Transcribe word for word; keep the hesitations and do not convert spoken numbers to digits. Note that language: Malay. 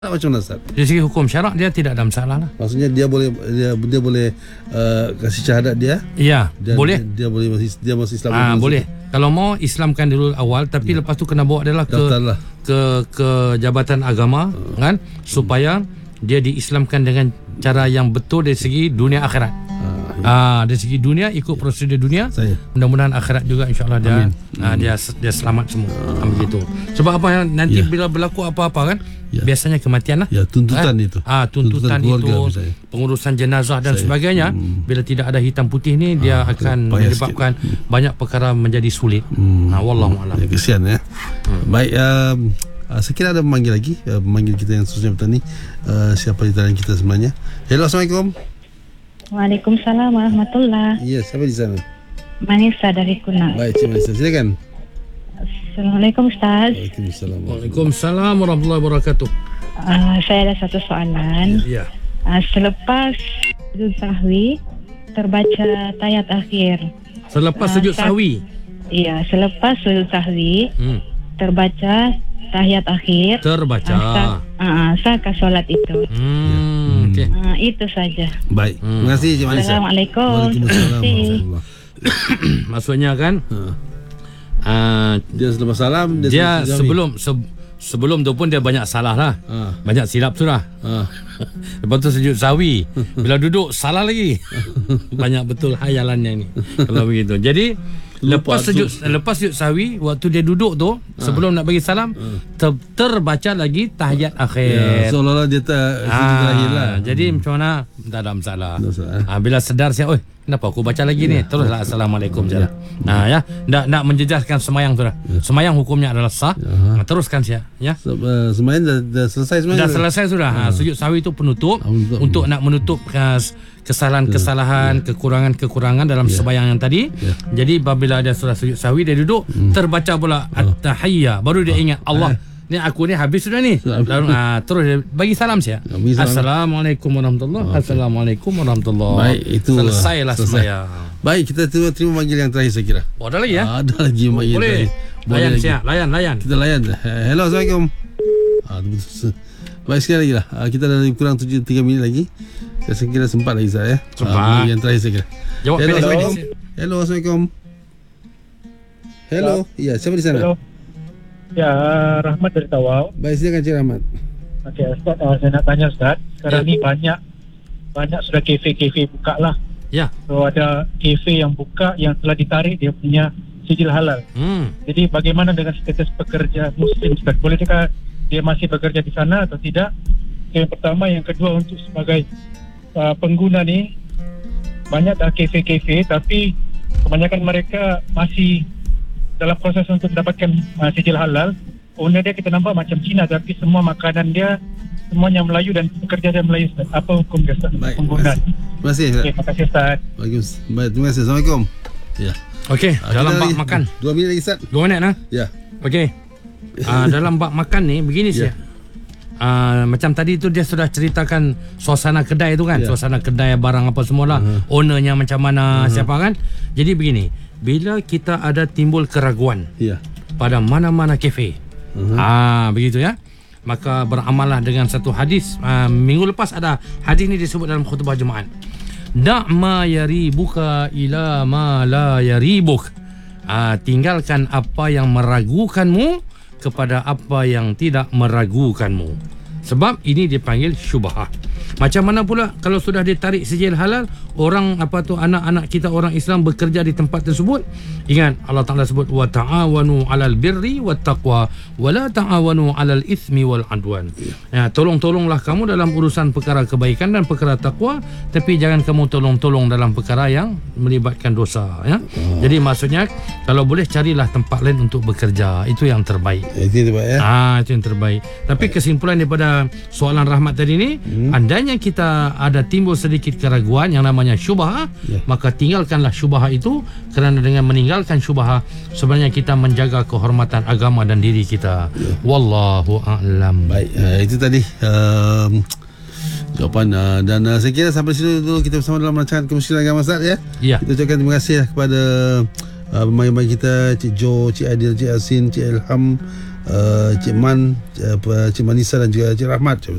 Macam mana Ustaz? Dari segi hukum syarak dia tidak ada masalah lah. Maksudnya dia boleh dia, dia boleh uh, kasih syahadat dia? Ya, dia, boleh. Dia, dia boleh masih dia masih Islam. Ah, boleh. Situ. Kalau mau Islamkan dulu awal, tapi ya. lepas tu kena bawa dia lah ke Daftarlah. ke ke jabatan agama uh. kan, supaya dia diislamkan dengan cara yang betul dari segi dunia akhirat. Ah, dari segi dunia ikut prosedur dunia. Saya. Mudah-mudahan akhirat juga insya-Allah dia ah, dia dia selamat semua. Ah. Begitu. Sebab apa nanti ya. bila berlaku apa-apa kan ya. biasanya kematian lah. Ya, tuntutan ah. itu. Ah, tuntutan, tuntutan itu, misalnya. pengurusan jenazah dan saya. sebagainya. Hmm. Bila tidak ada hitam putih ni dia ah, akan menyebabkan sikit. banyak perkara menjadi sulit. Hmm. Ah, wallahu a'lam. Ya, kesian ya. Hmm. Baik, um, uh, saya kira ada memanggil lagi, uh, memanggil kita yang seterusnya petani. Uh, siapa di talian kita sebenarnya? Hello, Assalamualaikum. Waalaikumsalam warahmatullahi. Ya, siapa di sana? Manisa dari Kunang. Baik, Cik Manisa, silakan. Assalamualaikum Ustaz. Waalaikumsalam. Waalaikumsalam warahmatullahi wabarakatuh. Uh, saya ada satu soalan. Ya. Uh, selepas sujud sahwi terbaca tayat akhir. Selepas uh, sujud sahwi. Iya, selepas sujud sahwi hmm. terbaca tahiyat akhir. Terbaca. Sah, uh, sahkah solat itu? Hmm, okay. uh, itu saja. Baik. Hmm. Terima kasih Cik Manisa. Assalamualaikum. Waalaikumsalam. Maksudnya kan uh. Uh, dia selepas salam dia, dia sebelum se, sebelum tu pun dia banyak salah lah. Uh. Banyak silap tu lah. Uh. Lepas tu sujud sahwi. Bila duduk salah lagi. Banyak betul hayalannya ni. Kalau begitu. Jadi lepas sujud lepas sujud sahwi, waktu dia duduk tu, ha. sebelum nak bagi salam, ha. ter, terbaca lagi tahiyat akhir. Ya, seolah-olah dia tak ha. sujud akhir lah. Jadi hmm. macam mana? Tak ada masalah. Ha, bila sedar siap, oi, kenapa aku baca lagi ya. ni? Teruslah assalamualaikum ya. Nah ya, ndak ndak menjejaskan semayang tu dah. Ya. Semayang hukumnya adalah sah. Ya. Teruskan siap, ya. Semayang dah, dah selesai semayang. Dah selesai sudah. Ha. Ha, sujud sahwi itu penutup ha, untuk, untuk nak menutup kesalahan-kesalahan, ya. kekurangan-kekurangan dalam ya. sembahyang yang tadi. Ya. Jadi apabila dia sudah sujud sahwi, dia duduk, hmm. terbaca pula oh. at-tahiyyah, baru dia ingat Allah. Eh. Ni aku ni habis sudah ni. Lalu ah, terus dia bagi salam saya. Assalamualaikum warahmatullahi wabarakatuh. Okay. Assalamualaikum warahmatullahi wabarakatuh. Baik, itu selesailah selesai. sembahyang. Baik, kita terima, terima manggil yang terakhir saya kira. Oh, ada lagi ya? Ah, ada lagi manggil. Boleh. Layan siap, layan, layan. Kita layan. Hello, Assalamualaikum. Ah, baik, sekali lagi lah. Kita ada lebih kurang tujuh, tiga minit lagi. Saya kira sempat lagi saya. Sempat. Ah, yang terakhir saya kira. Jawab. Hello, Assalamualaikum. Hello, Assalamualaikum. Hello. Ya, siapa di sana? Hello. Ya, Rahmat dari Tawau. Baik, silakan Cik Rahmat. Okey, Ustaz, uh, saya nak tanya Ustaz. Sekarang ya. ni banyak banyak sudah kafe-kafe buka lah. Ya. So ada kafe yang buka yang telah ditarik dia punya sijil halal. Hmm. Jadi bagaimana dengan status pekerja Muslim Ustaz? Bolehkah dia masih bekerja di sana atau tidak? Yang pertama, yang kedua untuk sebagai uh, pengguna ni banyak dah kafe-kafe tapi kebanyakan mereka masih dalam proses untuk mendapatkan uh, sijil halal. Owner dia kita nampak macam Cina tapi semua makanan dia semuanya Melayu dan pekerja dia Melayu Ustaz. Apa hukum dia Ustaz? Baik, penggunaan? Terima kasih. Okay, terima kasih Ustaz. Baik, terima kasih. Assalamualaikum. Ya. Okey, uh, dalam bab makan. Dua minit lagi Ustaz. Dua minit nah. Ya. Okey. Uh, dalam bab makan ni begini ya. Saya. Uh, macam tadi tu dia sudah ceritakan suasana kedai tu kan, yeah. suasana kedai barang apa semualah, uh-huh. ownernya macam mana, uh-huh. siapa kan. Jadi begini, bila kita ada timbul keraguan yeah. pada mana-mana kafe, uh-huh. ah begitu ya, maka beramallah dengan satu hadis. Uh, minggu lepas ada hadis ni disebut dalam khutbah Jumaat. Da' ma yaribuka ila ma la yaribuk. Uh, tinggalkan apa yang meragukanmu kepada apa yang tidak meragukanmu. Sebab ini dipanggil syubhah. Macam mana pula kalau sudah ditarik sijil halal, orang apa tu anak-anak kita orang Islam bekerja di tempat tersebut, ingat Allah Taala sebut wa ta'awanu 'alal birri wat taqwa wa la ta'awanu 'alal itsmi wal 'adwan. Ya, tolong-tolonglah kamu dalam urusan perkara kebaikan dan perkara takwa, tapi jangan kamu tolong-tolong dalam perkara yang melibatkan dosa, ya. Oh. Jadi maksudnya kalau boleh carilah tempat lain untuk bekerja, itu yang terbaik. Itu terbaik ya. Ah, itu yang terbaik. Tapi baik. Kesimpulan daripada soalan Rahmat tadi ni, hmm. andainya kita ada timbul sedikit keraguan yang namanya syubhah, yeah. maka tinggalkanlah syubhah itu, kerana dengan meninggalkan syubhah sebenarnya kita menjaga kehormatan agama dan diri kita. Yeah. Wallahu a'lam. Baik, uh, itu tadi um, jawapan uh, dan uh, saya kira sampai sini dulu kita bersama dalam rancangan Kemusyrikan Agama Ustaz ya. Yeah. Kita ucapkan terima kasih kepada uh, pemain-pemain kita, Cik Jo, Cik Adil, Cik Asin, Cik Ilham, uh, Cik Man, uh, Cik Manisa dan juga Cik Rahmat.